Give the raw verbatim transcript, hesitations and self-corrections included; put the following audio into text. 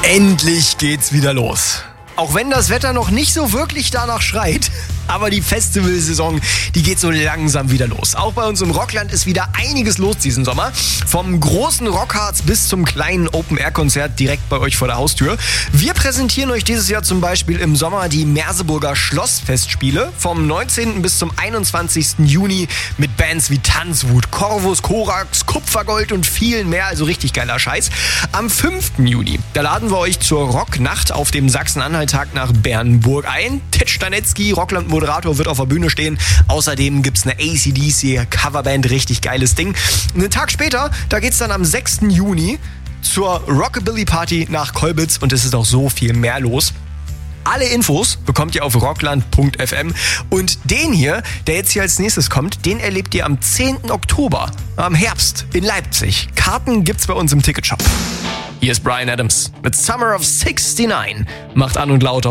Endlich geht's wieder los. Auch wenn das Wetter noch nicht so wirklich danach schreit, aber die Festivalsaison, die geht so langsam wieder los. Auch bei uns im Rockland ist wieder einiges los diesen Sommer. Vom großen Rockharz bis zum kleinen Open-Air-Konzert direkt bei euch vor der Haustür. Wir präsentieren euch dieses Jahr zum Beispiel im Sommer die Merseburger Schlossfestspiele vom neunzehnten bis zum einundzwanzigsten Juni mit Bands wie Tanzwut, Corvus, Korax, Kupfergold und vielen mehr, also richtig geiler Scheiß. Am fünften Juni, da laden wir euch zur Rocknacht auf dem Sachsen-Anhalt-Tag nach Bernburg ein. Ted Stanetzky, Rockland-Moderator, wird auf der Bühne stehen. Außerdem gibt's eine A C D C-Coverband, richtig geiles Ding. Einen Tag später, da geht's dann am sechsten Juni zur Rockabilly-Party nach Kolbitz und es ist auch so viel mehr los. Alle Infos bekommt ihr auf rockland punkt f m und den hier, der jetzt hier als nächstes kommt, den erlebt ihr am zehnten Oktober, am Herbst in Leipzig. Karten gibt's bei uns im Ticketshop. Hier ist Bryan Adams mit Summer of sixty-nine. Macht an und laut.